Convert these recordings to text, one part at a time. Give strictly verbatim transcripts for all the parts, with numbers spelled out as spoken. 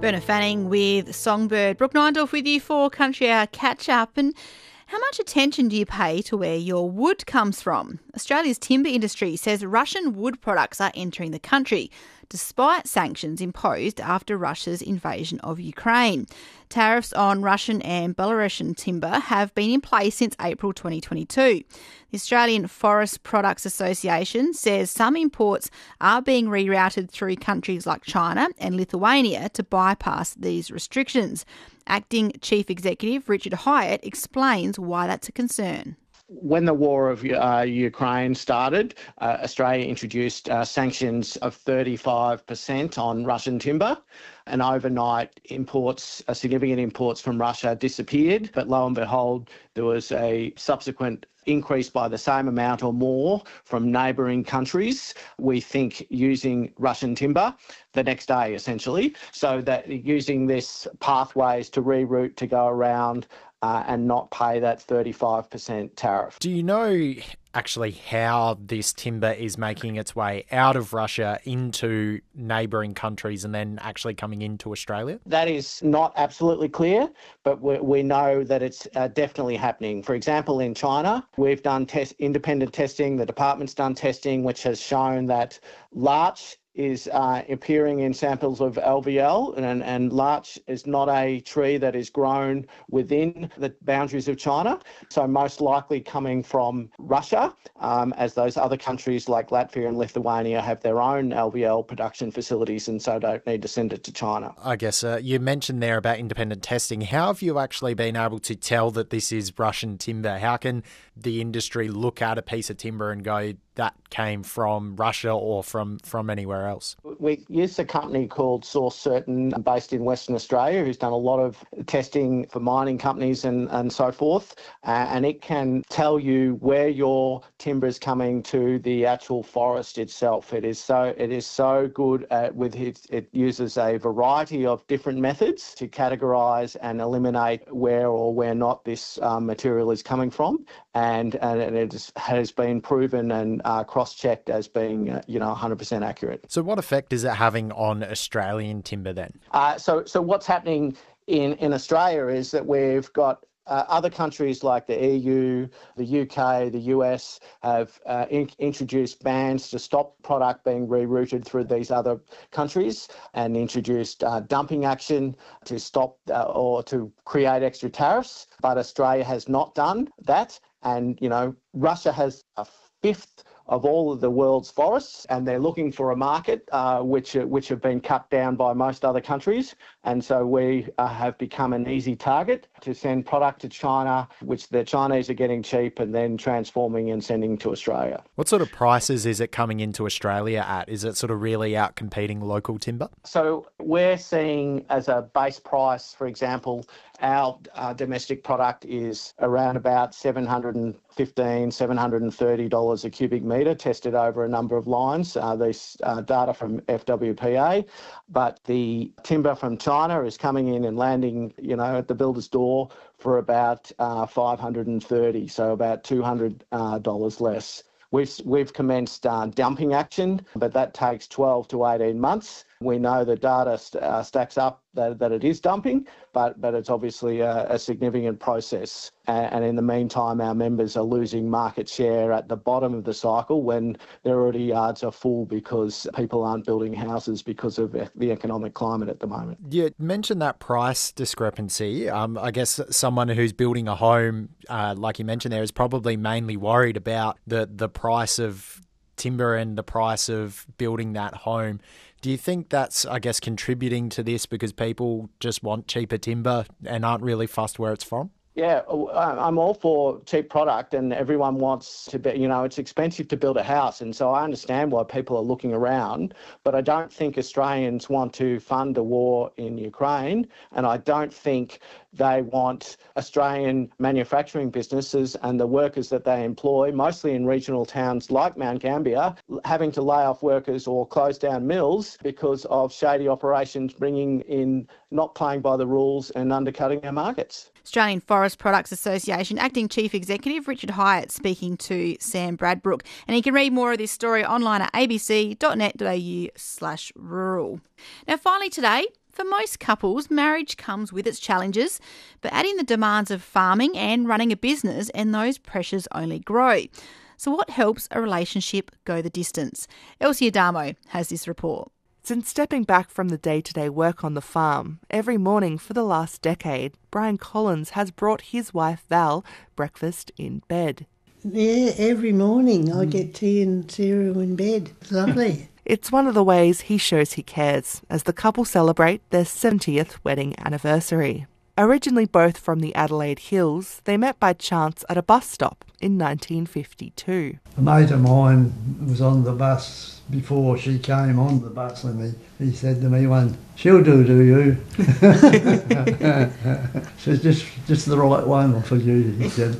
Bernard Fanning with Songbird. Brooke Neindorf with you for Country Hour Catch Up. And how much attention do you pay to where your wood comes from? Australia's timber industry says Russian wood products are entering the country, despite sanctions imposed after Russia's invasion of Ukraine. Tariffs on Russian and Belarusian timber have been in place since April twenty twenty-two. The Australian Forest Products Association says some imports are being rerouted through countries like China and Lithuania to bypass these restrictions. Acting Chief Executive Richard Hyatt explains why that's a concern. When the war of uh, Ukraine started, uh, Australia introduced uh, sanctions of thirty-five percent on Russian timber, and overnight imports, uh, significant imports from Russia disappeared. But lo and behold, there was a subsequent increase by the same amount or more from neighbouring countries, we think using Russian timber the next day, essentially. So that using this pathways to reroute to go around Uh, and not pay that thirty-five percent tariff. Do you know actually how this timber is making its way out of Russia into neighbouring countries and then actually coming into Australia? That is not absolutely clear, but we, we know that it's uh, definitely happening. For example, in China, we've done test, independent testing, the department's done testing, which has shown that larch is uh, appearing in samples of L V L, and, and larch is not a tree that is grown within the boundaries of China, so most likely coming from Russia, um, as those other countries like Latvia and Lithuania have their own L V L production facilities and so don't need to send it to China. I guess uh, you mentioned there about independent testing. How have you actually been able to tell that this is Russian timber? How can the industry look at a piece of timber and go, that came from Russia or from, from anywhere else? We use a company called Source Certain based in Western Australia who's done a lot of testing for mining companies and, and so forth, uh, and it can tell you where your timber is coming to the actual forest itself. It is so it is so good at, with it, it uses a variety of different methods to categorise and eliminate where or where not this um, material is coming from, and, and it is, has been proven and Uh, cross-checked as being, uh, you know, one hundred percent accurate. So what effect is it having on Australian timber then? Uh, so so what's happening in, in Australia is that we've got uh, other countries like the E U, the U K, the U S have uh, in, introduced bans to stop product being rerouted through these other countries, and introduced uh, dumping action to stop uh, or to create extra tariffs. But Australia has not done that. And, you know, Russia has a fifth of all of the world's forests, and they're looking for a market uh, which which have been cut down by most other countries, and so we uh, have become an easy target to send product to China, which the Chinese are getting cheap and then transforming and sending to Australia. What sort of prices is it coming into Australia at? Is it sort of really out competing local timber? So we're seeing as a base price, for example, our uh, domestic product is around about seven hundred fifteen dollars, seven hundred thirty dollars a cubic metre, tested over a number of lines. Uh, these uh, data from F W P A, but the timber from China is coming in and landing, you know, at the builder's door for about uh, five hundred thirty, so about two hundred dollars uh, less. We've we've commenced uh, dumping action, but that takes twelve to eighteen months. We know the data st- uh, stacks up that, that it is dumping, but but it's obviously a, a significant process. And, and in the meantime, our members are losing market share at the bottom of the cycle when their already yards are full because people aren't building houses because of the economic climate at the moment. You mentioned that price discrepancy. Um, I guess someone who's building a home, uh, like you mentioned there, is probably mainly worried about the, the price of timber and the price of building that home. Do you think that's, I guess, contributing to this because people just want cheaper timber and aren't really fussed where it's from? Yeah, I'm all for cheap product, and everyone wants to be, you know, it's expensive to build a house. And so I understand why people are looking around, but I don't think Australians want to fund a war in Ukraine. And I don't think they want Australian manufacturing businesses and the workers that they employ, mostly in regional towns like Mount Gambier, having to lay off workers or close down mills because of shady operations bringing in, not playing by the rules and undercutting our markets. Australian Forest Products Association Acting Chief Executive Richard Hyatt speaking to Sam Bradbrook. And you can read more of this story online at abc.net.au slash rural. Now finally today, For most couples, marriage comes with its challenges, but adding the demands of farming and running a business, and those pressures only grow. So what helps a relationship go the distance? Elsie Adamo has this report. Since stepping back from the day-to-day work on the farm, every morning for the last decade, Brian Collins has brought his wife Val breakfast in bed. Yeah, every morning I get tea and cereal in bed. It's lovely. It's one of the ways he shows he cares as the couple celebrate their seventieth wedding anniversary. Originally both from the Adelaide Hills, they met by chance at a bus stop in nineteen fifty-two. A mate of mine was on the bus before she came on the bus, and he, he said to me one, "She'll do, do you?" She's just, just the right one for you, he said.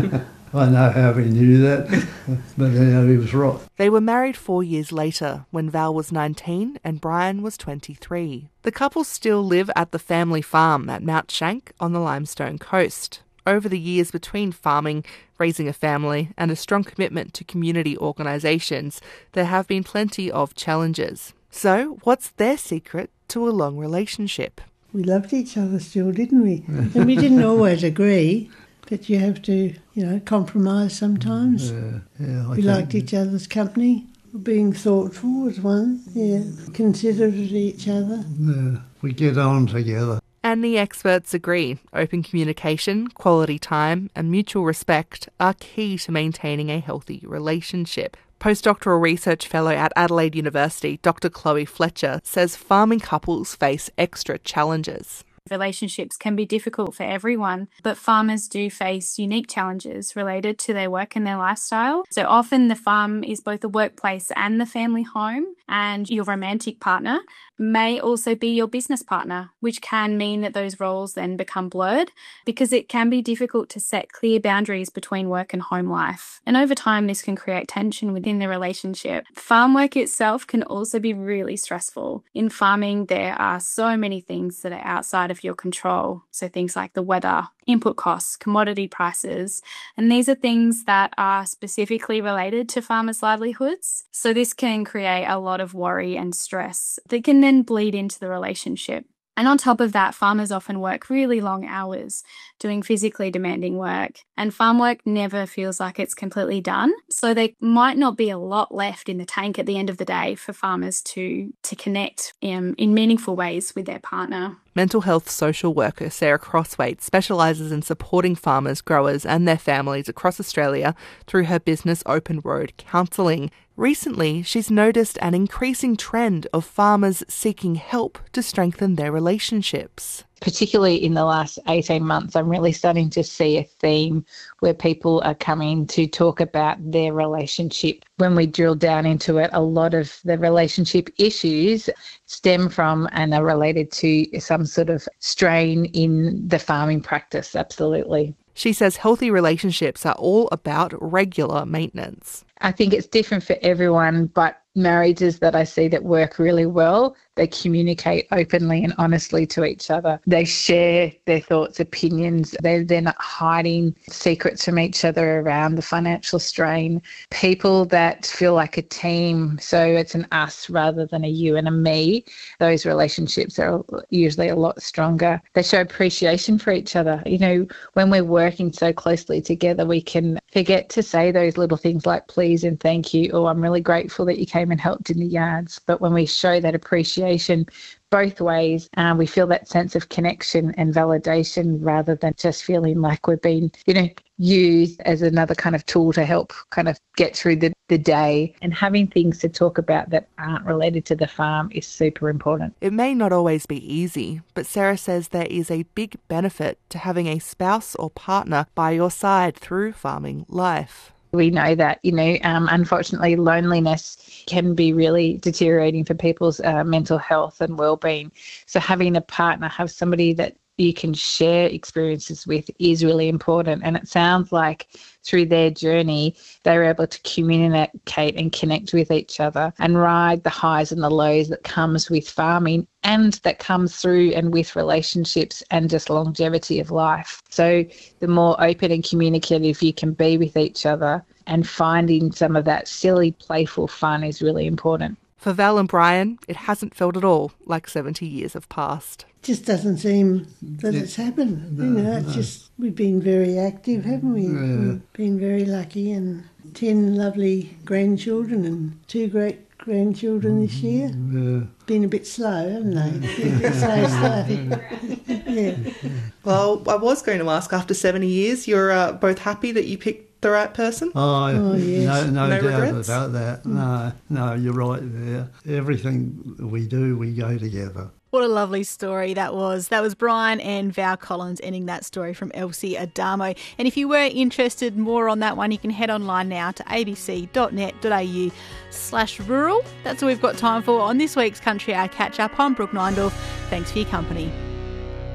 I know how he knew that, but you know, he was right. They were married four years later, when Val was nineteen and Brian was twenty-three. The couple still live at the family farm at Mount Shank on the Limestone Coast. Over the years between farming, raising a family, and a strong commitment to community organisations, there have been plenty of challenges. So, what's their secret to a long relationship? We loved each other still, didn't we? And we didn't always agree. But you have to, you know, compromise sometimes. Yeah, yeah, I we think liked each other's company. Being thoughtful was one, yeah. Considerate of each other. Yeah, we get on together. And the experts agree. Open communication, quality time, and mutual respect are key to maintaining a healthy relationship. Postdoctoral research fellow at Adelaide University, Doctor Chloe Fletcher, says farming couples face extra challenges. Relationships can be difficult for everyone, but farmers do face unique challenges related to their work and their lifestyle. So often the farm is both the workplace and the family home, and your romantic partner may also be your business partner, which can mean that those roles then become blurred because it can be difficult to set clear boundaries between work and home life. And over time, this can create tension within the relationship. Farm work itself can also be really stressful. In farming, there are so many things that are outside of your control. So things like the weather, input costs, commodity prices, and these are things that are specifically related to farmers' livelihoods. So this can create a lot of worry and stress that can then bleed into the relationship. And on top of that, farmers often work really long hours doing physically demanding work, and farm work never feels like it's completely done. So there might not be a lot left in the tank at the end of the day for farmers to, to connect in, in meaningful ways with their partner. Mental health social worker Sarah Crosswaite specialises in supporting farmers, growers and their families across Australia through her business Open Road Counselling. Recently, she's noticed an increasing trend of farmers seeking help to strengthen their relationships. Particularly in the last eighteen months, I'm really starting to see a theme where people are coming to talk about their relationship. When we drill down into it, a lot of the relationship issues stem from and are related to some sort of strain in the farming practice, absolutely. She says healthy relationships are all about regular maintenance. I think it's different for everyone, but marriages that I see that work really well, they communicate openly and honestly to each other. They share their thoughts, opinions. They're, they're not hiding secrets from each other around the financial strain. People that feel like a team, so it's an us rather than a you and a me, those relationships are usually a lot stronger. They show appreciation for each other. You know, when we're working so closely together, we can forget to say those little things like please and thank you, or I'm really grateful that you came and helped in the yards. But when we show that appreciation both ways, um, we feel that sense of connection and validation rather than just feeling like we're being, you know, used as another kind of tool to help kind of get through the, the day. And having things to talk about that aren't related to the farm is super important. It may not always be easy, but Sarah says there is a big benefit to having a spouse or partner by your side through farming life. We know that, you know, um, unfortunately, loneliness can be really deteriorating for people's uh, mental health and well-being. So having a partner, have somebody that you can share experiences with is really important. And it sounds like through their journey, they were able to communicate and connect with each other and ride the highs and the lows that comes with farming and that comes through and with relationships and just longevity of life. So the more open and communicative you can be with each other and finding some of that silly, playful fun is really important. For Val and Brian, it hasn't felt at all like seventy years have passed. It just doesn't seem that it's happened. No, you know, it's no. just, we've been very active, haven't we? Yeah. We've been very lucky, and ten lovely grandchildren and two great grandchildren this year. Yeah. Been a bit slow, haven't they? Been a bit slow starting. Yeah. Well, I was going to ask, after seventy years, you're uh, both happy that you picked the right person? Oh, Oh, yes. no, no, No doubt regrets? about that. No, no, you're right there. Everything we do, we go together. What a lovely story that was. That was Brian and Val Collins ending that story from Elsie Adamo. And if you were interested more on that one, you can head online now to abc.net.au slash rural. That's all we've got time for on this week's Country Hour Catch Up. I'm Brooke Neindorf. Thanks for your company.